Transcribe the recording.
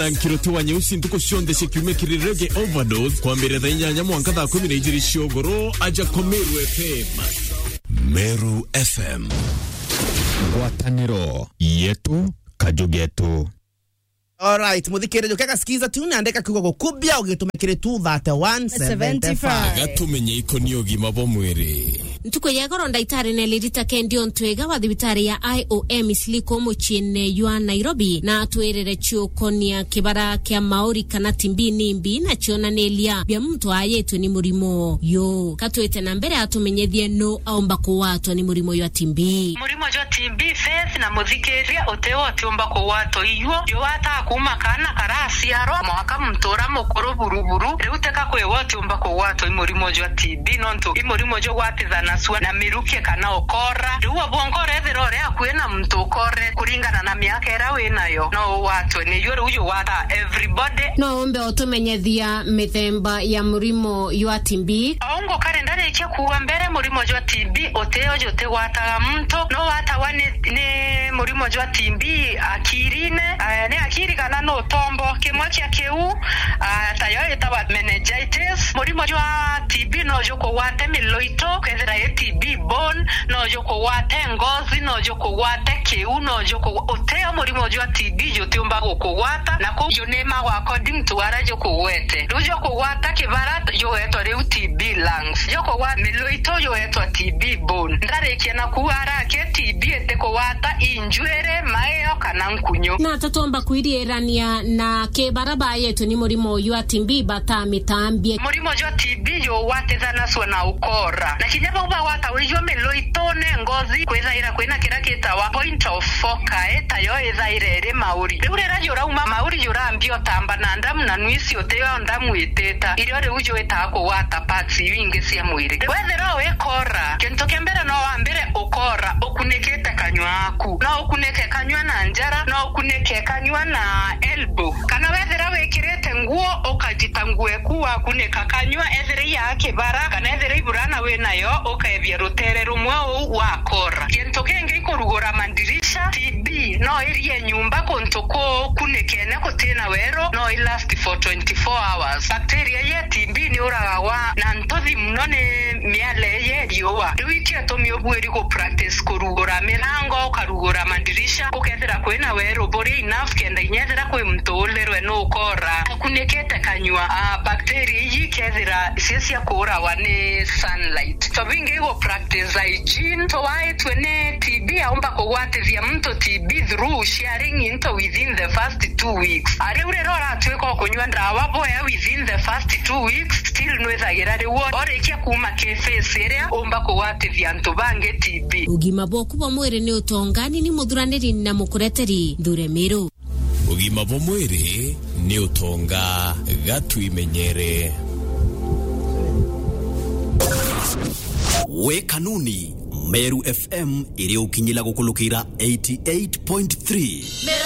Nkiroto wa nyeusi ntuko shonde shekiume kirirege overdose kwa mbere dhainyanya mwanga dha 12 shiogoro aja Meru FM. Meru FM. Ngwataniro yetu kajugetu. Alright, muthikiririo kega skiza tu naandika kiugo gukubia ugitumikire tu 3175 gatumenye ikoni ogima bo mwiri. Ntuko yagoro ndaitari ne lirita kendio ntwega wa thibitari ya IOM isliko muchine yua Nairobi na atwerere chiokonia kibara kia Maori kana timbi nimbi na chiona nelia bia mtu ayetu ni murimo yo katwete na mbere atumenyethie no aomba ko watu ni murimo yo timbi murimo jo timbi faith na muthikiria oteo atiomba ko watu iyo yo ata kuma kana karasi aro mwaka mtora mukuru buruburu reuteka kwe watu omba ko watu murimo jo timbi nonto murimo jo watizana swa na miruke kana okora ruwa bongore thirore akwena mtu okore kuringana na miaka era winayo no watu ni yoro uyo wata everybody no ombe otumenyethia mithemba ya murimo yo timbi aungo kalendari ikia kuwa mbere murimo jo timbi oteo jote wata mtu no wata wane ne murimo jo timbi akirine ne akiri kana no tombo kimwakia keu tayo itawa meningitis murimo jo timbi no joko wate miloito kwethera TB bone no joko wate ngozi no joko wate keu no joko oteo murimo jo TB jote umba gukugwata na ko yonema according to ara joko wete joko wata kibara yo eto re TB lungs joko wa miloito yo eto TB bone ndare kiana kuara ke TB eteko wata injwere mayo kana nkunyo na tatomba kuirierania na kebaraba yetu ni murimo yo TB bata mitambie murimo jo TB yo wate thana swa na ukora na kinyaba uba wata wejo meloitone ngozi kweza ira kwena kira kita wa point of focus tayo ezairere mauri urera yora uma mauri yora ambio tamba na ndamu na nwisi oteo ndamu eteta iriore ujo etako wata patsi winge sia mwire wethero wekora kento kembere no ambere okora okunekete kanywa aku na okuneke kanywa na njara na okuneke kanywa na elbow kana wethero wekirete nguo okajitangue kuwa kuneka kanywa ethere yake bara kana ethere iburana we nayo okaevya rotere rumwe wakora kento kenge ikorugora mandirisha TB no irie nyumba kontoko kunekene kotena wero no last for 24 hours bacteria ye TB ni uragawa na ntothi mnone miale ye riowa wiki atomio bweri ko practice korugora milango karugora mandirisha ukethera kwena wero bori enough kenda inyethera kwe mtolerwe no ukora kunekete kanywa bacteria yi kethera sisia kora wane sunlight so wingi go practice hygiene to why twene TB aomba ko watethia mto TB through sharing into within the first 2 weeks are urerora tweko kunywa ndawa boya within the first 2 weeks still nwethagira rewo ore kia kuma kefe area omba ko watethia nto bange TB ugima boku bo mwere ni utongani ni muthuraniri na mukureteri Ndure Meru ugima bo mwere ni utonga gatuimenyere we kanuni Meru FM iri ukinyila gukulukira 88.3